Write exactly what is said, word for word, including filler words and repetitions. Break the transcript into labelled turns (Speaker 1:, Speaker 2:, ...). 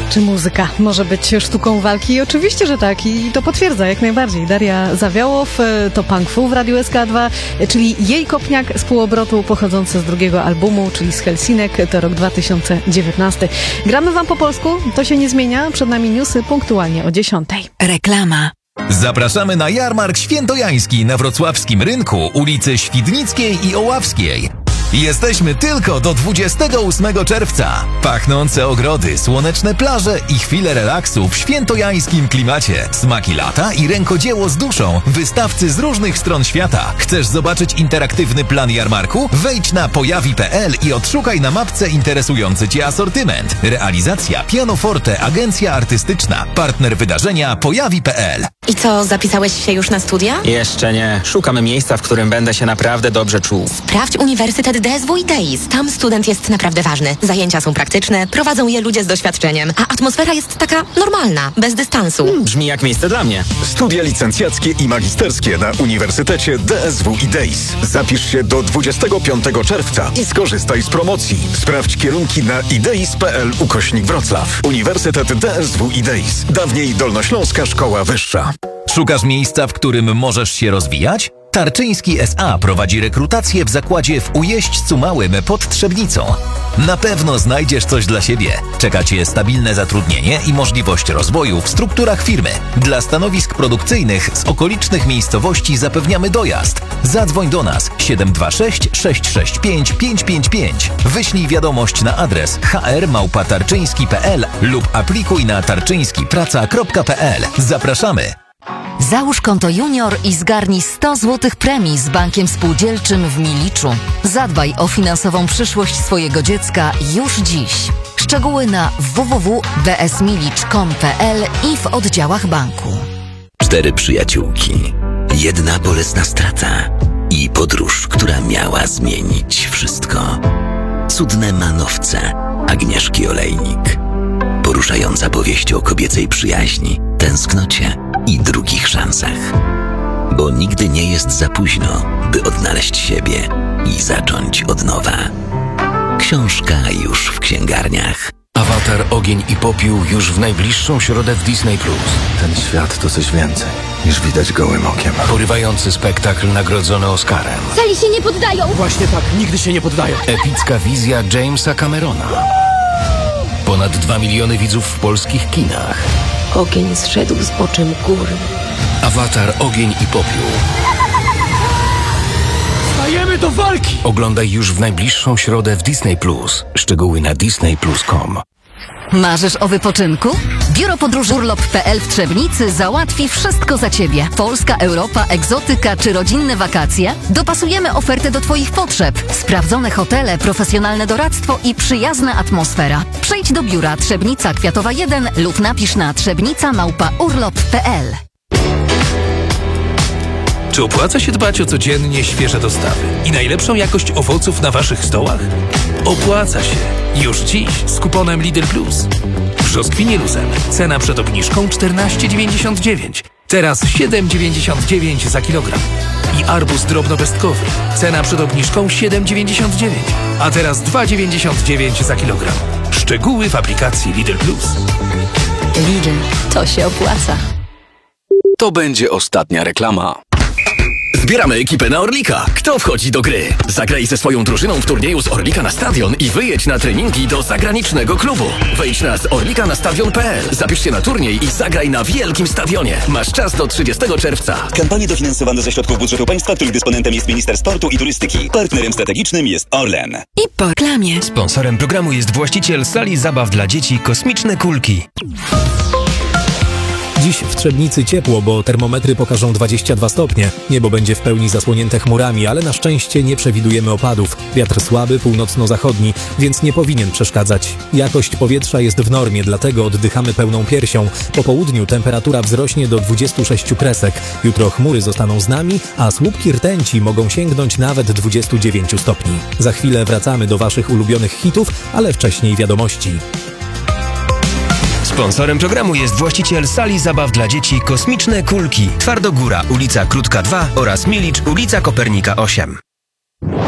Speaker 1: Czy muzyka może być sztuką walki? Oczywiście, że tak i to potwierdza jak najbardziej. Daria Zawiałow to Punk Fu w Radiu S K dwa, czyli jej kopniak z półobrotu pochodzący z drugiego albumu, czyli z Helsinek, to rok dwa tysiące dziewiętnasty. Gramy wam po polsku, to się nie zmienia. Przed nami newsy punktualnie o dziesiątej.
Speaker 2: Reklama.
Speaker 3: Zapraszamy na jarmark świętojański na wrocławskim rynku, ulicy Świdnickiej i Oławskiej. Jesteśmy tylko do dwudziestego ósmego czerwca. Pachnące ogrody, słoneczne plaże i chwile relaksu w świętojańskim klimacie. Smaki lata i rękodzieło z duszą. Wystawcy z różnych stron świata. Chcesz zobaczyć interaktywny plan jarmarku? Wejdź na pojawi kropka p l i odszukaj na mapce interesujący Cię asortyment. Realizacja Pianoforte, agencja artystyczna. Partner wydarzenia pojawi kropka p l.
Speaker 2: I co, zapisałeś się już na studia?
Speaker 4: Jeszcze nie. Szukamy miejsca, w którym będę się naprawdę dobrze czuł.
Speaker 2: Sprawdź Uniwersytet D S W i D I S. Tam student jest naprawdę ważny. Zajęcia są praktyczne, prowadzą je ludzie z doświadczeniem, a atmosfera jest taka normalna, bez dystansu.
Speaker 4: Hmm, brzmi jak miejsce dla mnie.
Speaker 5: Studia licencjackie i magisterskie na Uniwersytecie D S W i D I S. Zapisz się do dwudziestego piątego czerwca i skorzystaj z promocji. Sprawdź kierunki na ideis kropka p l ukośnik Wrocław. Uniwersytet D S W i D I S. Dawniej Dolnośląska Szkoła Wyższa.
Speaker 3: Szukasz miejsca, w którym możesz się rozwijać? Tarczyński S A prowadzi rekrutację w zakładzie w Ujeźdźcu Małym pod Trzebnicą. Na pewno znajdziesz coś dla siebie. Czeka Cię stabilne zatrudnienie i możliwość rozwoju w strukturach firmy. Dla stanowisk produkcyjnych z okolicznych miejscowości zapewniamy dojazd. Zadzwoń do nas siedem dwa sześć sześć sześć pięć pięć pięć pięć. Wyślij wiadomość na adres h r małpa tarczyński kropka p l lub aplikuj na tarczyńskipraca kropka p l. Zapraszamy!
Speaker 6: Załóż konto junior i zgarnij sto złotych premii z Bankiem Spółdzielczym w Miliczu. Zadbaj o finansową przyszłość swojego dziecka już dziś. Szczegóły na w w w kropka b s milicz kropka com kropka p l i w oddziałach banku.
Speaker 7: Cztery przyjaciółki, jedna bolesna strata i podróż, która miała zmienić wszystko. Cudne manowce Agnieszki Olejnik. Poruszająca powieść o kobiecej przyjaźni, tęsknocie i drugich szansach. Bo nigdy nie jest za późno, by odnaleźć siebie i zacząć od nowa. Książka już w księgarniach.
Speaker 8: Awatar, ogień i popiół już w najbliższą środę w Disney plus.
Speaker 9: Ten świat to coś więcej niż widać gołym okiem.
Speaker 8: Porywający spektakl nagrodzony Oscarem.
Speaker 10: Sali się nie poddają!
Speaker 11: Właśnie tak, nigdy się nie poddają.
Speaker 8: Epicka wizja Jamesa Camerona. Ponad dwa miliony widzów w polskich kinach.
Speaker 10: Ogień zszedł z boczem góry.
Speaker 8: Awatar, ogień i popiół.
Speaker 11: Stajemy do walki!
Speaker 8: Oglądaj już w najbliższą środę w Disney plus. Szczegóły na disney plus kropka com.
Speaker 6: Marzysz o wypoczynku? Biuro Podróży urlop kropka p l w Trzebnicy załatwi wszystko za Ciebie. Polska, Europa, egzotyka czy rodzinne wakacje? Dopasujemy ofertę do Twoich potrzeb. Sprawdzone hotele, profesjonalne doradztwo i przyjazna atmosfera. Przejdź do biura Trzebnica Kwiatowa jeden lub napisz na trzebnica małpa urlop kropka p l.
Speaker 12: Czy opłaca się dbać o codziennie świeże dostawy i najlepszą jakość owoców na Waszych stołach? Opłaca się. Już dziś z kuponem Lidl Plus. Brzoskwinie luzem. Cena przed obniżką czternaście dziewięćdziesiąt dziewięć. Teraz siedem dziewięćdziesiąt dziewięć za kilogram. I arbuz drobnopestkowy. Cena przed obniżką siedem dziewięćdziesiąt dziewięć. A teraz dwa dziewięćdziesiąt dziewięć za kilogram. Szczegóły w aplikacji Lidl Plus.
Speaker 6: Lidl, to się opłaca.
Speaker 13: To będzie ostatnia reklama. Zbieramy ekipę na Orlika. Kto wchodzi do gry? Zagraj ze swoją drużyną w turnieju z Orlika na stadion i wyjedź na treningi do zagranicznego klubu. Wejdź na z orlika na stadion kropka p l. Zapisz się na turniej i zagraj na wielkim stadionie. Masz czas do trzydziestego czerwca.
Speaker 14: Kampanie dofinansowane ze środków budżetu państwa, których dysponentem jest Minister Sportu i Turystyki. Partnerem strategicznym jest Orlen.
Speaker 2: I po reklamie.
Speaker 15: Sponsorem programu jest właściciel sali zabaw dla dzieci Kosmiczne Kulki.
Speaker 16: Dziś w Trzebnicy ciepło, bo termometry pokażą dwadzieścia dwa stopnie. Niebo będzie w pełni zasłonięte chmurami, ale na szczęście nie przewidujemy opadów. Wiatr słaby, północno-zachodni, więc nie powinien przeszkadzać. Jakość powietrza jest w normie, dlatego oddychamy pełną piersią. Po południu temperatura wzrośnie do dwudziestu sześciu kresek. Jutro chmury zostaną z nami, a słupki rtęci mogą sięgnąć nawet dwudziestu dziewięciu stopni. Za chwilę wracamy do Waszych ulubionych hitów, ale wcześniej wiadomości.
Speaker 15: Sponsorem programu jest właściciel sali zabaw dla dzieci Kosmiczne Kulki. Twardogóra, ulica Krótka dwa oraz Milicz, ulica Kopernika osiem.